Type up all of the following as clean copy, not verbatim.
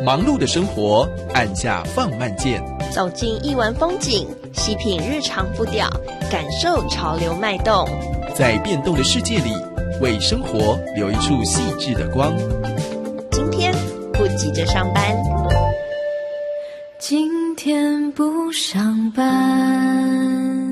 忙碌的生活，按下放慢键， 走进艺文风景，细品日常步调，感受潮流脉动， 在变动的世界里，为生活留一处细致的光。 今天不急着上班， 今天不上班。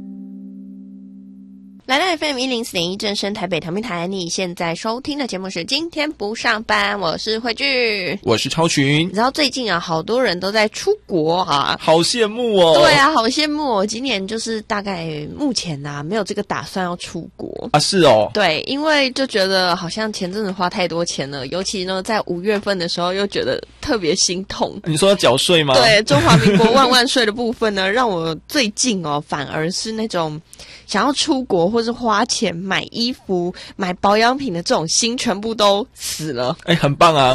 来到 FM104.1正声台北调频台，你现在收听的节目是今天不上班，我是慧聚， 我是超群。 你知道最近啊，好多人都在出国啊， 好羡慕哦。 对啊，好羡慕哦。今年就是大概目前啊，没有这个打算要出国啊。是哦。 对，因为就觉得好像前阵子花太多钱了，尤其呢在5月份的时候又觉得特别心痛。 你说要缴税吗？ 对，中华民国万万税的部分呢，让我最近哦反而是那种想要出国或是花钱买衣服、买保养品的这种心全部都死了。 很棒啊！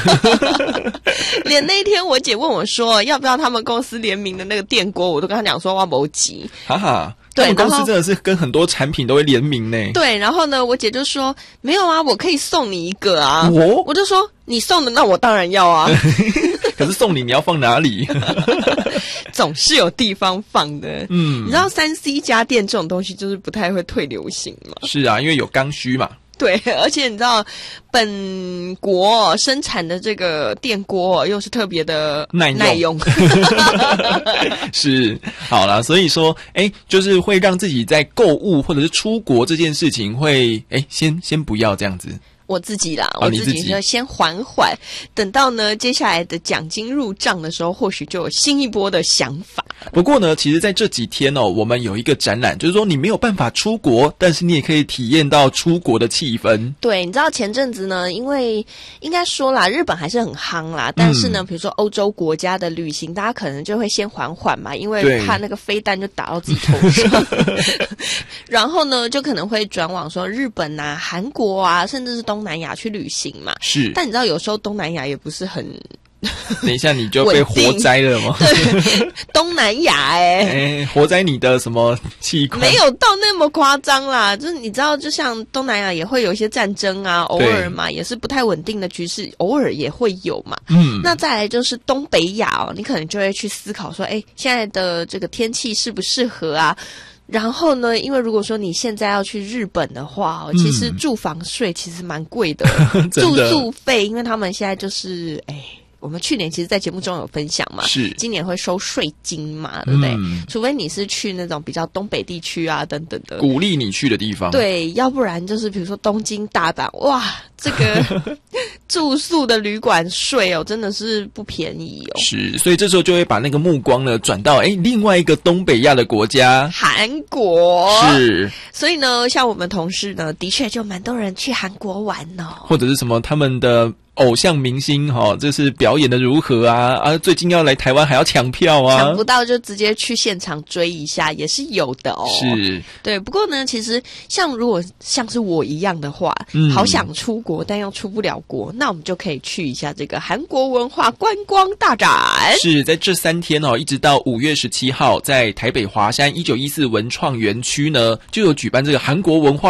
连那天我姐问我说要不要他们公司联名的那个电锅，我都跟她讲说我没急。 哈哈， 对， 他们公司真的是跟很多产品都会联名呢。 对，然后呢，我姐就说没有啊，我可以送你一个啊。我就说你送的，那我当然要啊。 可是送你要放哪里？ 总是有地方放的。你知道3C 家电这种东西就是不太会退流行嘛？ 是啊，因为有刚需嘛。 对，而且你知道本国生产的这个电锅又是特别的耐用。 是，好啦，所以说就是会让自己在购物或者是出国这件事情会先不要这样子。 我自己啦，我自己就先缓缓，等到呢接下来的奖金入账的时候，或许就有新一波的想法。 不过呢，其实在这几天我们有一个展览，就是说你没有办法出国，但是你也可以体验到出国的气氛。对， 你知道前阵子呢，因为应该说啦，日本还是很夯啦，但是呢，比如说欧洲国家的旅行，大家可能就会先缓缓嘛，因为怕那个飞弹就打到自己头上。然后呢，就可能会转往说日本啊、韩国啊，甚至是东南亚去旅行嘛。 是， 但你知道有时候东南亚也不是很等一下你就被活摘了吗？ 对，东南亚活摘你的什么器官？ 没有到那么夸张啦，就是你知道就像东南亚也会有一些战争啊，偶尔嘛也是不太稳定的局势，偶尔也会有嘛。那再来就是东北亚你可能就会去思考说现在的这个天气适不适合啊。然后呢，因为如果说你现在要去日本的话其实住房税其实蛮贵的。住宿费因为他们现在就是我们去年其实在节目中有分享嘛，是今年会收税金嘛，对不对？除非你是去那种比较东北地区啊等等的鼓励你去的地方， 对，要不然就是比如说东京、大阪，哇，这个住宿的旅馆税真的是不便宜哦。 是，所以这时候就会把那个目光呢转到另外一个东北亚的国家韩国。 是， 所以呢，像我们同事呢，的确就蛮多人去韩国玩哦， 或者是什么他们的偶像明星这是表演的如何啊？最近要来台湾还要抢票啊， 抢不到就直接去现场追一下也是有的哦。 是， 对。不过呢，其实如果像是我一样的话，好想出国但又出不了国，那我们就可以去一下这个韩国文化观光大展。 是在这3天一直到5月17号，在台北华山1914文创园区呢，就有举办这个韩国文化